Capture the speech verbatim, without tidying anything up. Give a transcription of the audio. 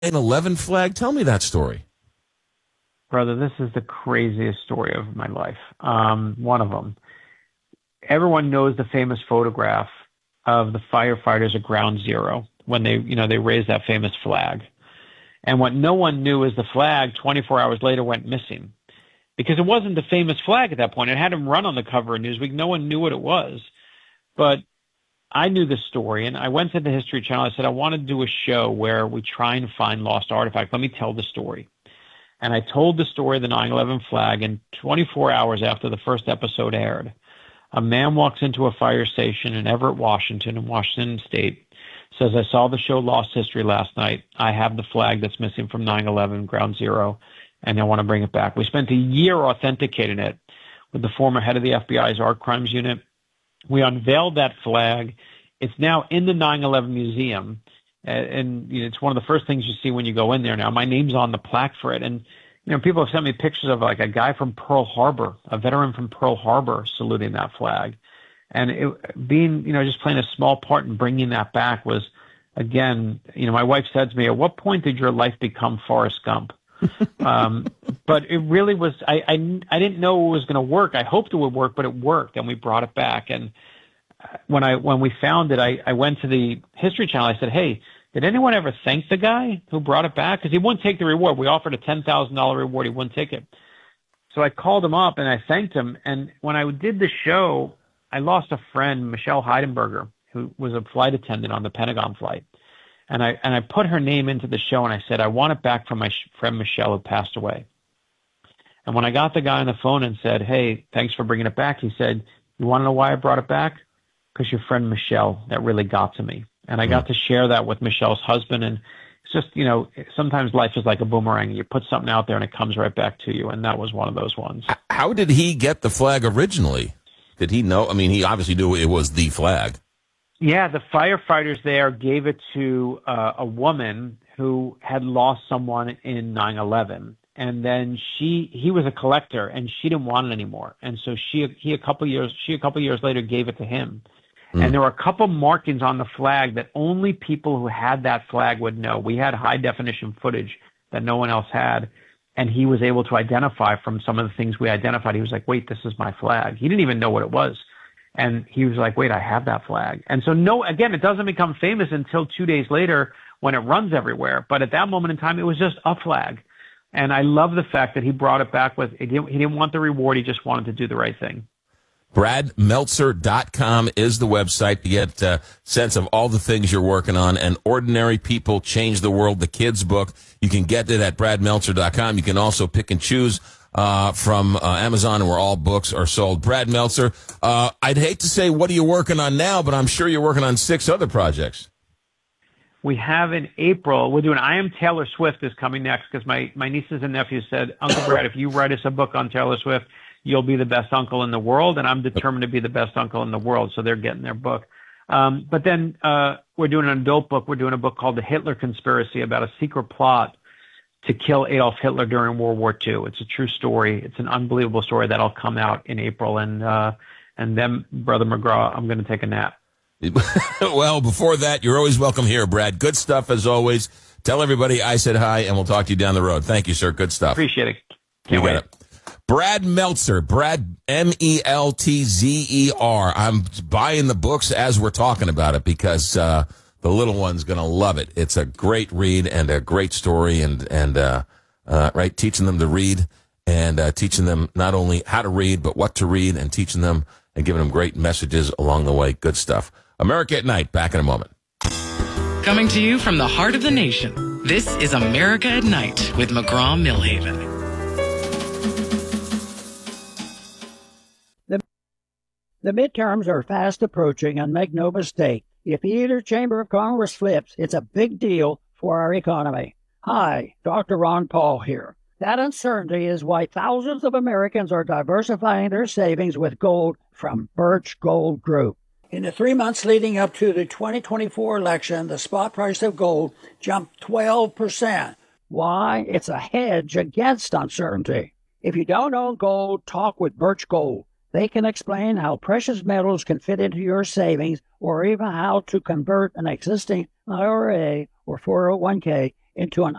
nine eleven flag? Tell me that story. Brother, this is the craziest story of my life. Um, one of them. Everyone knows the famous photograph of the firefighters at Ground Zero when they, you know, they raised that famous flag. And what no one knew is the flag twenty-four hours later went missing because it wasn't the famous flag at that point. It had him run on the cover of Newsweek. No one knew what it was. But I knew this story, and I went to the History Channel. I said, I want to do a show where we try and find lost artifacts. Let me tell the story. And I told the story of the nine eleven flag, and twenty-four hours after the first episode aired, a man walks into a fire station in Everett, Washington, in Washington State, says, I saw the show Lost History last night. I have the flag that's missing from nine eleven, Ground Zero, and I want to bring it back. We spent a year authenticating it with the former head of the F B I's Art Crimes Unit. We unveiled that flag. It's now in the nine eleven Museum, and, and you know, it's one of the first things you see when you go in there now. My name's on the plaque for it, and you know, people have sent me pictures of like a guy from Pearl Harbor, a veteran from Pearl Harbor saluting that flag. And it, being, you know, just playing a small part in bringing that back was, again, you know, my wife said to me, at what point did your life become Forrest Gump? um, but it really was, I, I, I didn't know it was going to work. I hoped it would work, but it worked, and we brought it back. And when I, when we found it, I, I went to the History Channel. I said, hey, did anyone ever thank the guy who brought it back? Because he wouldn't take the reward. We offered a ten thousand dollars reward. He wouldn't take it. So I called him up and I thanked him. And when I did the show, I lost a friend, Michelle Heidenberger, who was a flight attendant on the Pentagon flight. And I, and I put her name into the show, and I said, I want it back from my friend Michelle who passed away. And when I got the guy on the phone and said, hey, thanks for bringing it back, he said, you want to know why I brought it back? Because your friend Michelle, that really got to me. And I got to share that with Michelle's husband. And it's just, you know, sometimes life is like a boomerang. You put something out there and it comes right back to you. And that was one of those ones. How did he get the flag originally? Did he know? I mean, he obviously knew it was the flag. Yeah, the firefighters there gave it to uh, a woman who had lost someone in nine eleven. And then she, he was a collector, and she didn't want it anymore. And so she, he a couple years, she a couple years later gave it to him. Mm. And there were a couple markings on the flag that only people who had that flag would know. We had high definition footage that no one else had. And he was able to identify from some of the things we identified. He was like, wait, this is my flag. He didn't even know what it was. And he was like, wait, I have that flag. And so no, again, it doesn't become famous until two days later when it runs everywhere. But at that moment in time, it was just a flag. And I love the fact that he brought it back with, he didn't, he didn't want the reward. He just wanted to do the right thing. Brad Meltzer dot com is the website to get a sense of all the things you're working on. And Ordinary People Change the World, the kids' book. You can get it at Brad Meltzer dot com. You can also pick and choose uh, from uh, Amazon, where all books are sold. Brad Meltzer, uh, I'd hate to say what are you working on now, but I'm sure you're working on six other projects. We have in April, we're doing I Am Taylor Swift is coming next, because my, my nieces and nephews said, Uncle Brad, if you write us a book on Taylor Swift, you'll be the best uncle in the world. And I'm determined to be the best uncle in the world. So they're getting their book. Um, but then uh, we're doing an adult book. We're doing a book called The Hitler Conspiracy, about a secret plot to kill Adolf Hitler during World War Two. It's a true story. It's an unbelievable story that'll come out in April. And, uh, and then, Brother McGraw, I'm going to take a nap. Well, before that, you're always welcome here, Brad. Good stuff as always. Tell everybody I said hi, and we'll talk to you down the road. Thank you, sir. Good stuff. Appreciate it. Can't you wait. Got it. Brad Meltzer, Brad, M E L T Z E R. I'm buying the books as we're talking about it, because uh, the little one's going to love it. It's a great read and a great story, and, and uh, uh, right, teaching them to read, and uh, teaching them not only how to read, but what to read, and teaching them and giving them great messages along the way. Good stuff. America at Night, back in a moment. Coming to you from the heart of the nation, this is America at Night with McGraw-Milhaven. The, the midterms are fast approaching, and make no mistake, if either chamber of Congress flips, it's a big deal for our economy. Hi, Doctor Ron Paul here. That uncertainty is why thousands of Americans are diversifying their savings with gold from Birch Gold Group. In the three months leading up to the twenty twenty-four election, the spot price of gold jumped twelve percent. Why? It's a hedge against uncertainty. If you don't own gold, talk with Birch Gold. They can explain how precious metals can fit into your savings, or even how to convert an existing I R A or four oh one k into an